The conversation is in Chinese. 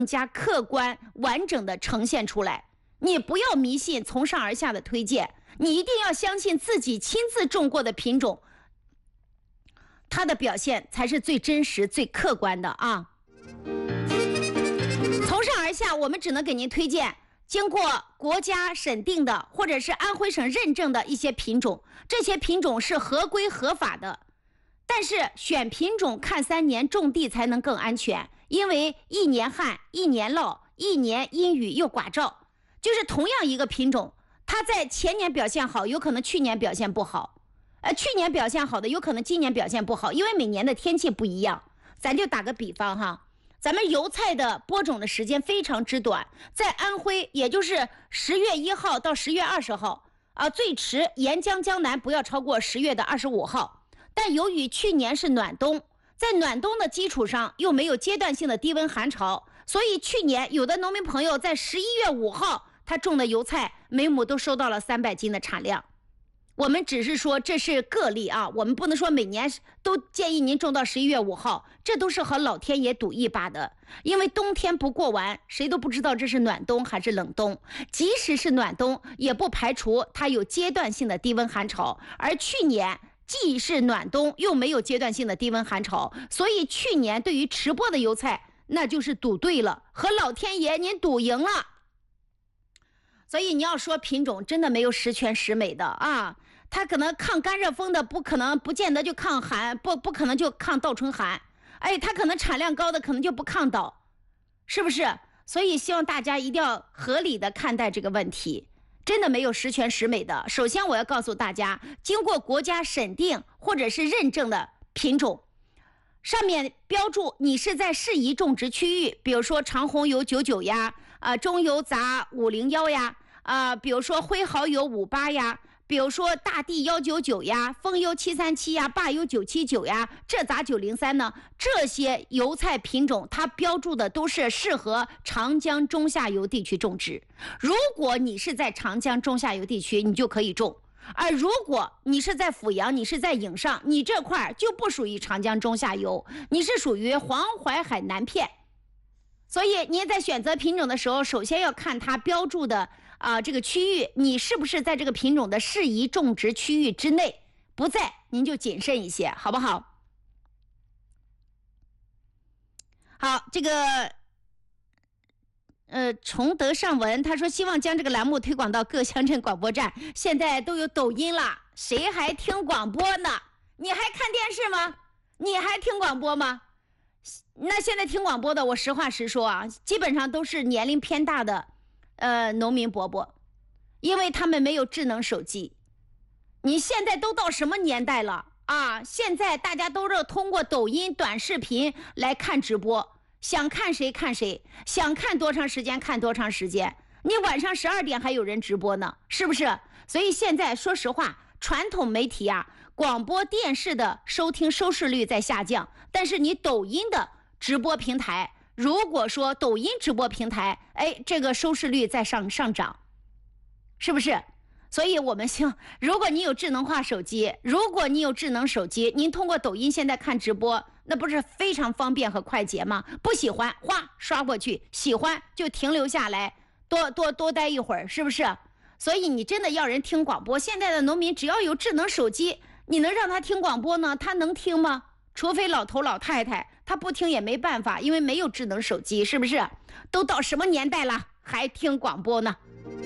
更加客观完整的呈现出来。你不要迷信从上而下的推荐，你一定要相信自己亲自种过的品种，它的表现才是最真实最客观的啊。从上而下我们只能给您推荐经过国家审定的或者是安徽省认证的一些品种，这些品种是合规合法的。但是选品种看3年，种地才能更安全，因为1年旱1年涝1年阴雨又寡照，就是同样一个品种，它在前年表现好，有可能去年表现不好，去年表现好的有可能今年表现不好，因为每年的天气不一样。咱就打个比方哈，咱们油菜的播种的时间非常之短，在安徽也就是10月1号到10月20号最迟沿江江南不要超过10月的25号。但由于去年是暖冬，在暖冬的基础上又没有阶段性的低温寒潮，所以去年有的农民朋友在11月5号他种的油菜每亩都收到了300斤的产量。我们只是说这是个例啊，我们不能说每年都建议您种到11月5号，这都是和老天爷赌一把的。因为冬天不过完，谁都不知道这是暖冬还是冷冬，即使是暖冬也不排除它有阶段性的低温寒潮，而去年既是暖冬又没有阶段性的低温寒潮，所以去年对于直播的油菜那就是赌对了，和老天爷您赌赢了。所以你要说品种真的没有十全十美的啊，它可能抗干热风的不见得就抗寒，不可能就抗倒春寒，它可能产量高的可能就不抗倒，是不是？所以希望大家一定要合理的看待这个问题，真的没有十全十美的。首先我要告诉大家，经过国家审定或者是认证的品种，上面标注你是在适宜种植区域，比如说长红油99呀，中油杂501呀，比如说灰蚝油58呀，比如说大地199呀，丰油737呀，坝油979呀，浙杂903呢，这些油菜品种它标注的都是适合长江中下游地区种植。如果你是在长江中下游地区，你就可以种。而如果你是在阜阳，你是在颍上，你这块就不属于长江中下游，你是属于黄淮海南片。所以您在选择品种的时候，首先要看它标注的这个区域，你是不是在这个品种的适宜种植区域之内，不在您就谨慎一些，好不好？好，这个崇德尚文他说希望将这个栏目推广到各乡镇广播站，现在都有抖音了，谁还听广播呢？你还看电视吗？你还听广播吗？那现在听广播的，我实话实说啊，基本上都是年龄偏大的农民伯伯，因为他们没有智能手机。你现在都到什么年代了啊？现在大家都是通过抖音短视频来看直播，想看谁看谁，想看多长时间看多长时间。你晚上12点还有人直播呢，是不是？所以现在说实话，传统媒体广播电视的收听收视率在下降，但是你抖音的直播平台，如果说抖音直播平台这个收视率在上涨，是不是？所以我们如果你有智能化手机，如果你有智能手机，您通过抖音现在看直播，那不是非常方便和快捷吗？不喜欢刷过去，喜欢就停留下来，多待一会儿，是不是？所以你真的要人听广播，现在的农民只要有智能手机，你能让他听广播呢？他能听吗？除非老头老太太，他不听也没办法，因为没有智能手机，是不是？都到什么年代了还听广播呢？